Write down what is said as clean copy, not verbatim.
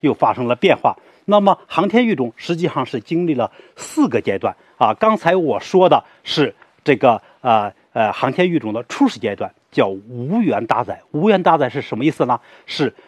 又发生了变化。那么航天育种实际上是经历了4个阶段啊。刚才我说的是这个航天育种的初始阶段，叫无源搭载。无源搭载是什么意思呢？是